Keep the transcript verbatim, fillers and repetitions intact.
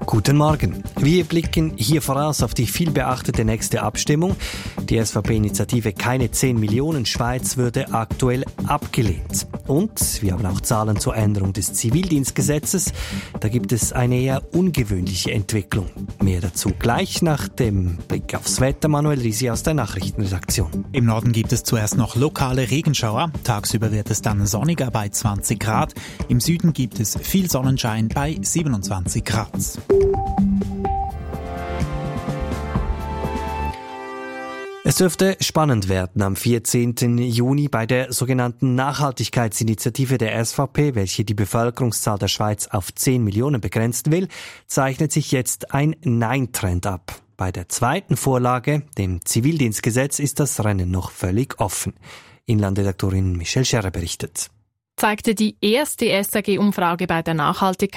Guten Morgen. Wir blicken hier voraus auf die viel beachtete nächste Abstimmung. Die S V P-Initiative Keine zehn Millionen Schweiz würde aktuell abgelehnt. Und wir haben auch Zahlen zur Änderung des Zivildienstgesetzes. Da gibt es eine eher ungewöhnliche Entwicklung. Mehr dazu gleich nach dem Blick aufs Wetter. Manuel Risi aus der Nachrichtenredaktion. Im Norden gibt es zuerst noch lokale Regenschauer. Tagsüber wird es dann sonniger bei zwanzig Grad. Im Süden gibt es viel Sonnenschein bei siebenundzwanzig Grad. Es dürfte spannend werden am vierzehnten Juni bei der sogenannten Nachhaltigkeitsinitiative der S V P, welche die Bevölkerungszahl der Schweiz auf zehn Millionen begrenzen will, zeichnet sich jetzt ein Nein-Trend ab. Bei der zweiten Vorlage, dem Zivildienstgesetz, ist das Rennen noch völlig offen. Inlandredaktorin Michelle Scherrer berichtet. Zeigte die erste S A G-Umfrage bei der Nachhaltigkeit